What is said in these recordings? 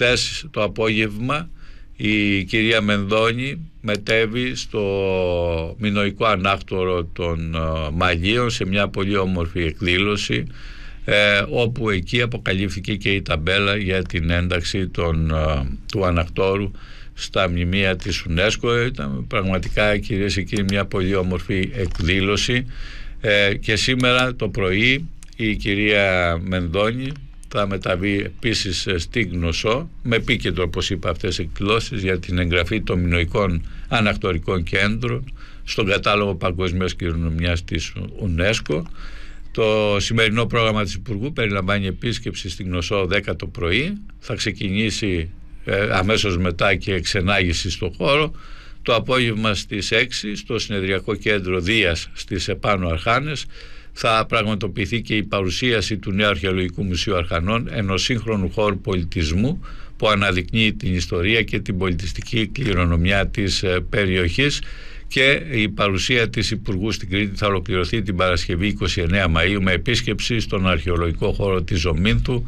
Χθες το απόγευμα η κυρία Μενδώνη μετέβη στο μινωικό ανάκτορο των Μαγείων σε μια πολύ όμορφη εκδήλωση, όπου εκεί αποκαλύφθηκε και η ταμπέλα για την ένταξη του ανακτόρου στα μνημεία της UNESCO. Ήταν πραγματικά, κυρίες και κύριοι, μια πολύ όμορφη εκδήλωση, και σήμερα το πρωί η κυρία Μενδώνη θα μεταβεί επίσης στη Γνωσό, με επίκεντρο, όπως είπα, αυτές τις εκδηλώσεις για την εγγραφή των μινωικών ανακτορικών κέντρων στον κατάλογο παγκοσμίας κληρονομιάς της UNESCO. Το σημερινό πρόγραμμα της Υπουργού περιλαμβάνει επίσκεψη στην Γνωσό 10 το πρωί. Θα ξεκινήσει αμέσως μετά και εξενάγηση στο χώρο. Το απόγευμα στις 6 στο συνεδριακό κέντρο Δίας στις Επάνω Αρχάνες θα πραγματοποιηθεί και η παρουσίαση του νέου Αρχαιολογικού Μουσείου Αρχανών, ενός σύγχρονου χώρου πολιτισμού που αναδεικνύει την ιστορία και την πολιτιστική κληρονομιά της περιοχής, και η παρουσία της Υπουργού στην Κρήτη θα ολοκληρωθεί την Παρασκευή 29 Μαΐου με επίσκεψη στον αρχαιολογικό χώρο της Ζωμήνθου,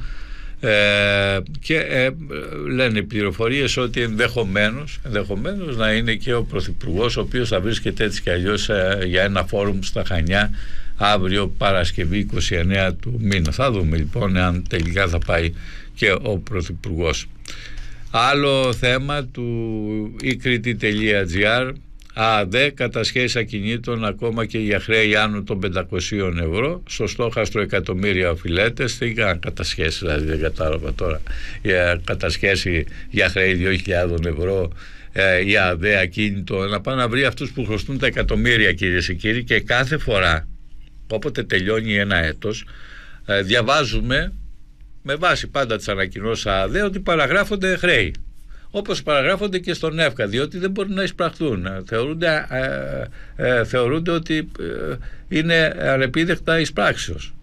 και λένε πληροφορίες ότι ενδεχομένως να είναι και ο Πρωθυπουργός, ο οποίος θα βρίσκεται έτσι κι αλλιώς για ένα φόρουμ στα Χανιά αύριο Παρασκευή 29 του μήνα. Θα δούμε λοιπόν αν τελικά θα πάει και ο Πρωθυπουργός. Άλλο θέμα του eCrete.gr: ΑΔΕ κατασχέσεις ακινήτων ακόμα και για χρέη άνω των 500 ευρώ. Στο στόχαστρο εκατομμύρια οφειλέτες. Τι έκαναν κατασχέσεις, δηλαδή δεν κατάλαβα τώρα. Κατασχέσει για χρέη 2.000 ευρώ η ΑΔΕ ακίνητο, να πάει να βρει αυτούς που χρωστούν τα εκατομμύρια, κυρίες και κύριοι, και κάθε φορά όποτε τελειώνει ένα έτος διαβάζουμε με βάση πάντα τις ανακοινώσεις ΑΔΕ ότι παραγράφονται χρέη, όπως παραγράφονται και στον ΕΦΚΑ, διότι δεν μπορούν να εισπραχθούν. Θεωρούνται ότι είναι ανεπίδεκτα εισπράξεως.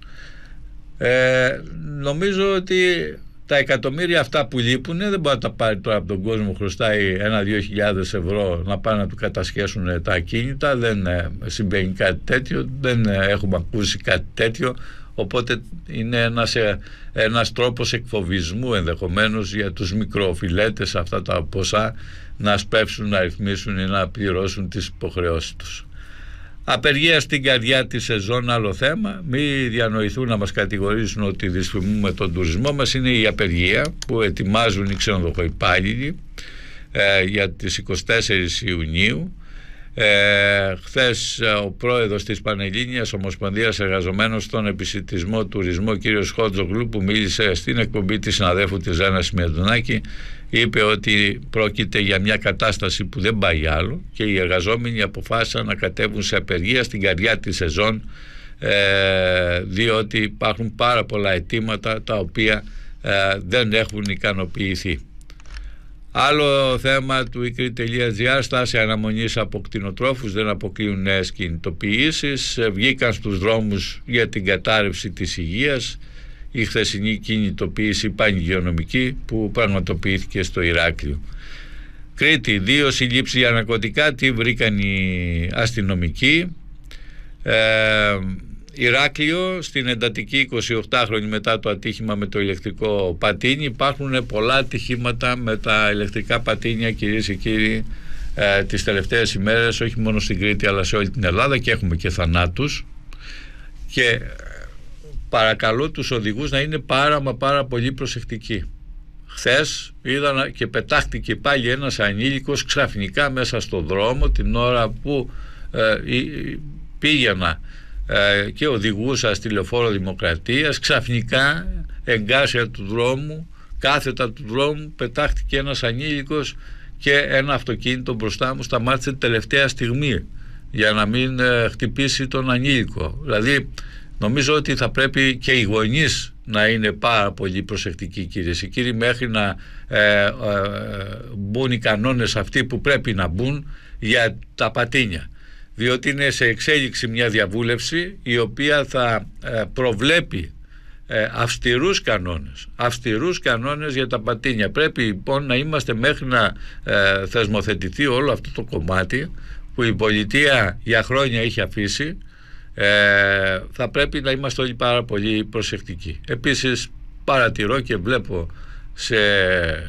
Νομίζω ότι τα εκατομμύρια αυτά που λείπουν δεν μπορεί να τα πάρει τώρα από τον κόσμο που χρωστάει 1-2 χιλιάδες ευρώ να πάνε να του κατασχέσουν τα ακίνητα. Δεν συμβαίνει κάτι τέτοιο, δεν έχουμε ακούσει κάτι τέτοιο. Οπότε είναι ένας τρόπος εκφοβισμού ενδεχομένως για τους μικροοφιλέτες αυτά τα ποσά να σπεύσουν, να ρυθμίσουν ή να πληρώσουν τις υποχρεώσεις τους. Απεργία στην καρδιά της σεζόν, άλλο θέμα. Μην διανοηθούν να μας κατηγορήσουν ότι δυσφημούμε τον τουρισμό μας. Είναι η απεργία που ετοιμάζουν οι ξενοδοχοϊπάλληλοι για τις 24 Ιουνίου. Χθες ο πρόεδρος της Πανελλήνιας Ομοσπονδίας Εργαζομένων στον Επισιτισμό Τουρισμό, κ. Χότζογλου, που μίλησε στην εκπομπή της συναδέλφου της Ζένας Σιμιαντονάκη, είπε ότι πρόκειται για μια κατάσταση που δεν πάει άλλο και οι εργαζόμενοι αποφάσισαν να κατέβουν σε απεργία στην καρδιά της σεζόν, διότι υπάρχουν πάρα πολλά αιτήματα τα οποία δεν έχουν ικανοποιηθεί. Άλλο θέμα του eCrete.gr: στάση αναμονής από κτηνοτρόφους, δεν αποκλείουν νέες κινητοποιήσεις. Βγήκαν στους δρόμους για την κατάρρευση της υγείας η χθεσινή κινητοποίηση πανηγειονομική που πραγματοποιήθηκε στο Ηράκλειο. Κρήτη, 2 συλλήψεις για ναρκωτικά, τι βρήκαν οι αστυνομικοί. Ηράκλειο, στην εντατική 28χρονη μετά το ατύχημα με το ηλεκτρικό πατίνι. Υπάρχουν πολλά ατυχήματα με τα ηλεκτρικά πατίνια, κυρίες και κύριοι, τις τελευταίες ημέρες, όχι μόνο στην Κρήτη αλλά σε όλη την Ελλάδα, και έχουμε και θανάτους, και παρακαλώ τους οδηγούς να είναι πάρα πολύ προσεκτικοί. Χθες είδα και πετάχτηκε πάλι ένας ανήλικος ξαφνικά μέσα στο δρόμο την ώρα που πήγαινα και οδηγούσα στη Λεωφόρο Δημοκρατίας. Ξαφνικά εγκάσια του δρόμου, κάθετα του δρόμου, πετάχτηκε ένας ανήλικος και ένα αυτοκίνητο μπροστά μου σταμάτησε τελευταία στιγμή για να μην χτυπήσει τον ανήλικο. Δηλαδή νομίζω ότι θα πρέπει και οι γονείς να είναι πάρα πολύ προσεκτικοί, κυρίες και κύριοι, μέχρι να μπουν οι κανόνες αυτοί που πρέπει να μπουν για τα πατίνια, διότι είναι σε εξέλιξη μια διαβούλευση η οποία θα προβλέπει αυστηρούς κανόνες για τα πατίνια. Πρέπει λοιπόν να είμαστε, μέχρι να θεσμοθετηθεί όλο αυτό το κομμάτι που η πολιτεία για χρόνια έχει αφήσει, θα πρέπει να είμαστε όλοι πάρα πολύ προσεκτικοί. Επίσης παρατηρώ και βλέπω σε